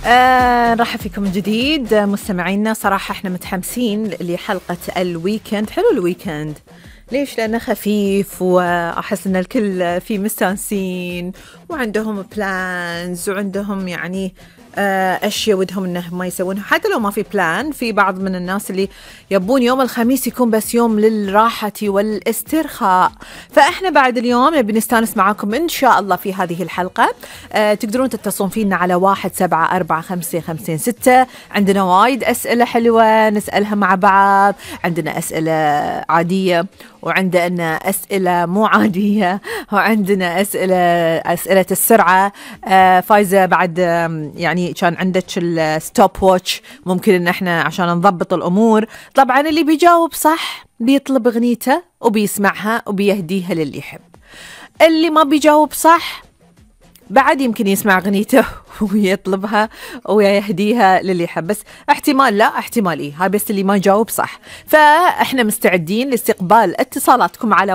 نرحب فيكم من جديد مستمعينا. صراحة احنا متحمسين لحلقة الويكند. حلو الويكند، ليش؟ لأنه خفيف وأحس أن الكل فيه مستانسين وعندهم بلانز وعندهم يعني أشياء ودهم أنهم ما يسوونها. حتى لو ما في بلان، في بعض من الناس اللي يبون يوم الخميس يكون بس يوم للراحة والاسترخاء. فإحنا بعد اليوم نبي نستانس معاكم إن شاء الله في هذه الحلقة. تقدرون تتصلون فينا على 1744556. عندنا وايد أسئلة حلوة نسألها مع بعض. عندنا أسئلة عادية وعندنا أسئلة مو عادية وعندنا أسئلة السرعة. فايزة بعد يعني كان عندك الستوب واتش، ممكن إن احنا عشان نضبط الأمور. طبعا اللي بيجاوب صح بيطلب أغنيته وبيسمعها وبيهديها للي يحب. اللي ما بيجاوب صح بعد يمكن يسمع أغنيته ويطلبها ويهديها للي يحب، بس احتمال لا احتمال ايه، هاي بس اللي ما يجاوب صح. فاحنا مستعدين لاستقبال اتصالاتكم على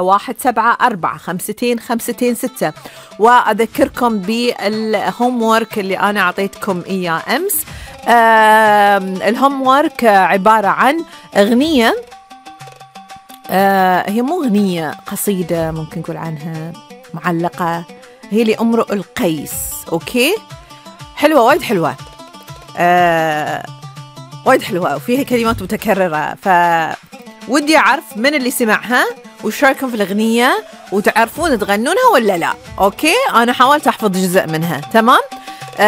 1744556. واذكركم بالهوم وورك اللي انا اعطيتكم اياه امس. الهوم وورك عبارة عن اغنية، هي مو اغنية، قصيدة ممكن نقول عنها، معلقة، هي لأمرؤ القيس. أوكي، حلوة، وايد حلوة، وايد حلوة وفيها كلمات متكررة. فودي أعرف من اللي سمعها وش رأيكم في الأغنية وتعرفون تغنونها ولا لا. أوكي، أنا حاولت أحفظ جزء منها. تمام.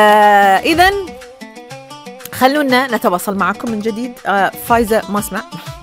إذن خلونا نتواصل معكم من جديد. فايزة ما اسمع